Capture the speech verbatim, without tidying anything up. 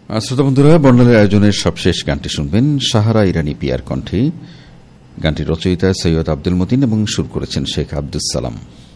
শ্রোতা বন্ধুরা, বর্ণালীর আয়োজনের সবশেষ গানটি শুনবেন সাহারা ইরানি পিয়ার কণ্ঠে। গানটির রচয়িতা সৈয়দ আব্দুল মতিন এবং সুর করেছেন শেখ আব্দুস সালাম।